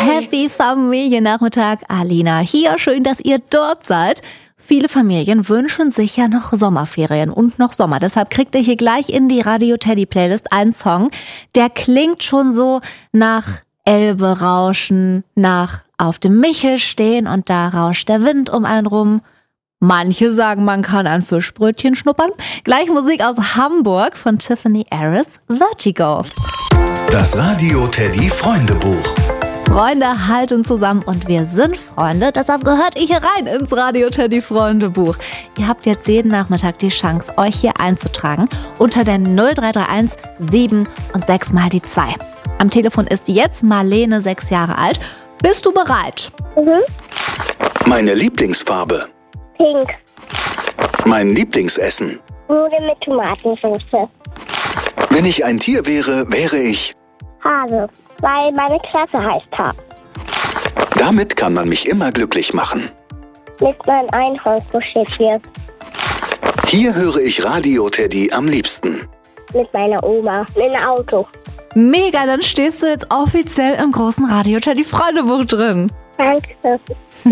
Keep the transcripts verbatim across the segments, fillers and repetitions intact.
Happy Familiennachmittag, Alina hier. Schön, dass ihr dort seid. Viele Familien wünschen sich ja noch Sommerferien und noch Sommer. Deshalb kriegt ihr hier gleich in die Radio Teddy Playlist einen Song, der klingt schon so nach Elbe rauschen, nach auf dem Michel stehen und da rauscht der Wind um einen rum. Manche sagen, man kann ein Fischbrötchen schnuppern. Gleich Musik aus Hamburg von Tiffany Harris, Vertigo. Das Radio Teddy Freundebuch. Freunde halten zusammen und wir sind Freunde, deshalb gehört ihr hier rein ins Radio Teddy Freundebuch. Ihr habt jetzt jeden Nachmittag die Chance, euch hier einzutragen unter der null drei drei eins sieben und sechs mal die zwei. Am Telefon ist jetzt Marlene, sechs Jahre alt. Bist du bereit? Mhm. Meine Lieblingsfarbe. Pink. Mein Lieblingsessen. Nudeln mit Tomatensauce. Wenn ich ein Tier wäre, wäre ich... Hase, weil meine Klasse heißt Hase. Damit kann man mich immer glücklich machen. Mit meinem Einhornkuscheltier. Hier höre ich Radio Teddy am liebsten. Mit meiner Oma. In einem Auto. Mega, dann stehst du jetzt offiziell im großen Radio Teddy Freundebuch drin. Danke.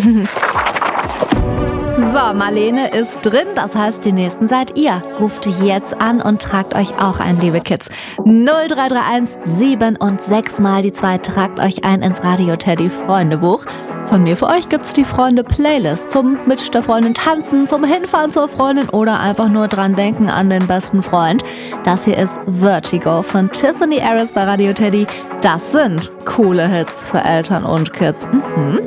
So, Marlene ist drin, das heißt, die Nächsten seid ihr. Ruft jetzt an und tragt euch auch ein, liebe Kids. null drei drei eins sieben und sechs mal die zwei, tragt euch ein ins Radio Teddy Freundebuch. Von mir für euch gibt's die Freunde-Playlist zum mit der Freundin tanzen, zum Hinfahren zur Freundin oder einfach nur dran denken an den besten Freund. Das hier ist Vertigo von Tiffany Harris bei Radio Teddy. Das sind coole Hits für Eltern und Kids. Mhm.